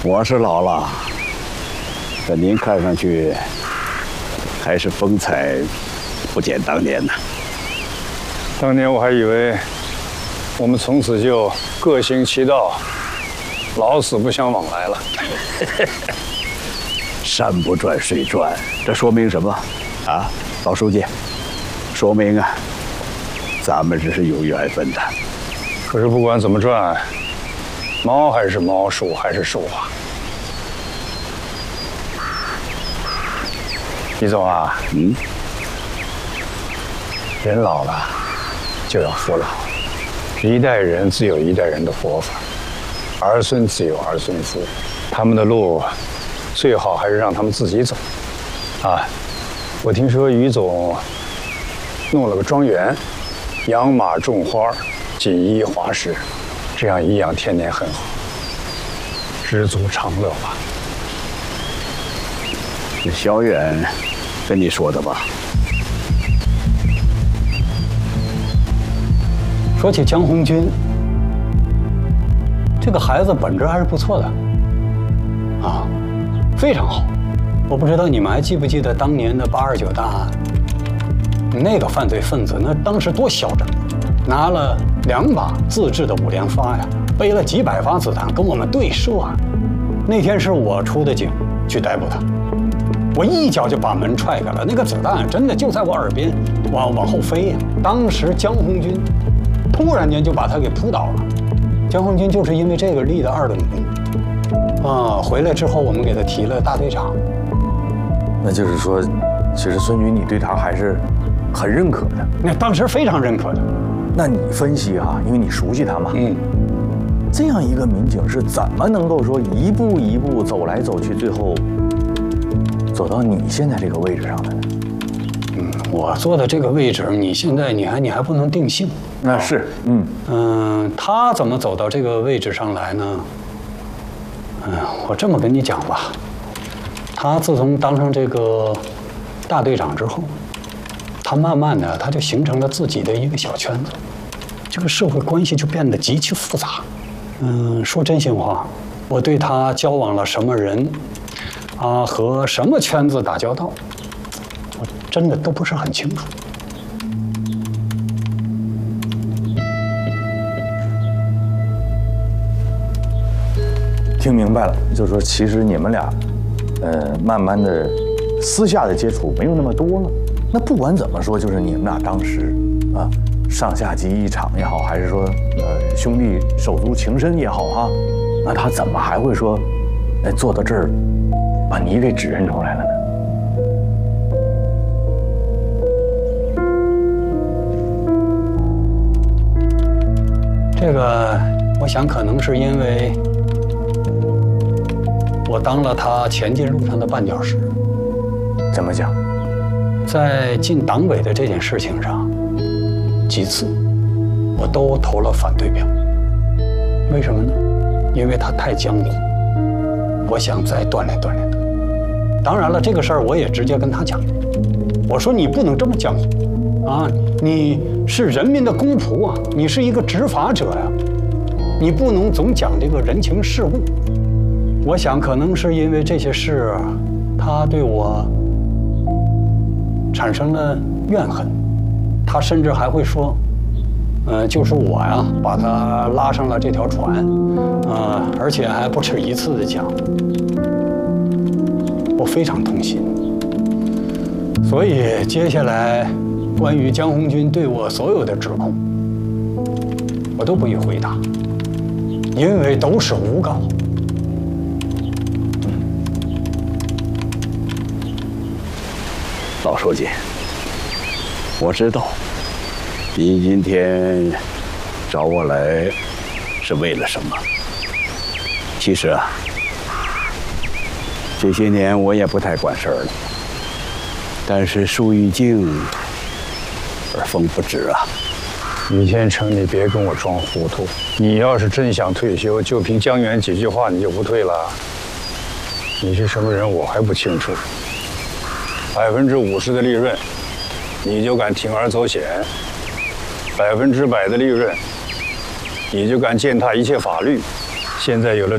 我是老了，可您看上去还是风采不减当年呢。 当年我还以为我们从此就各行其道，老死不相往来了。 山不转水转，这说明什么？啊，老书记，说明啊，咱们这是有缘分的。 可是不管怎么转，猫还是猫，树还是树啊。李总啊，人老了就要服老，一代人自有一代人的活法，儿孙自有儿孙福，他们的路最好还是让他们自己走。啊，我听说于总弄了个庄园，养马种花，锦衣华食，这样颐养天年很好，知足常乐吧。 这小远跟你说的吧？ 说起江红军，这个孩子本质还是不错的，啊，非常好。我不知道你们还记不记得当年的829大案，那个犯罪分子那当时多嚣张，拿了2把自制的5连发呀，背了几百发子弹跟我们对射啊。那天是我出的警去逮捕他，我一脚就把门踹开了，那个子弹真的就在我耳边往后飞呀。当时江红军突然间就把他给扑倒了。江红军就是因为这个立的2等功，啊，回来之后我们给他提了大队长。 那就是说，其实孙局你对他还是很认可的。 那当时非常认可的。 那你分析哈，因为你熟悉他嘛，这样一个民警是怎么能够说一步一步走来走去，最后走到你现在这个位置上的呢？ 我坐的这个位置，你现在你还不能定性。 那是， 他怎么走到这个位置上来呢？我这么跟你讲吧，他自从当上这个大队长之后，他慢慢的他就形成了自己的一个小圈子，这个社会关系就变得极其复杂。说真心话，我对他交往了什么人，啊，和什么圈子打交道，我真的都不是很清楚。 听明白了，就是说其实你们俩，慢慢的私下的接触没有那么多了。那不管怎么说，就是你们俩当时啊，上下级一场也好，还是说兄弟手足情深也好哈，那他怎么还会说，坐到这儿把你给指认出来了呢？ 这个，我想可能是因为我当了他前进路上的绊脚石。 怎么讲？ 在进党委的这件事情上，几次我都投了反对票。为什么呢？因为他太江湖，我想再锻炼锻炼他。当然了，这个事儿我也直接跟他讲，我说你不能这么江湖啊，你是人民的公仆啊，你是一个执法者呀，你不能总讲这个人情世故。我想可能是因为这些事，他对我产生了怨恨，他甚至还会说，就是我呀把他拉上了这条船，而且还不止一次的讲，我非常痛心。所以接下来关于江红军对我所有的指控，我都不予回答，因为都是诬告。 老书记，我知道您今天找我来是为了什么。其实啊，这些年我也不太管事儿了，但是树欲静而风不止啊。 于天成，你别跟我装糊涂。你要是真想退休，就凭江源几句话你就不退了？你是什么人，我还不清楚。50%的利润，你就敢铤而走险；100%的利润，你就敢践踏一切法律。现在有了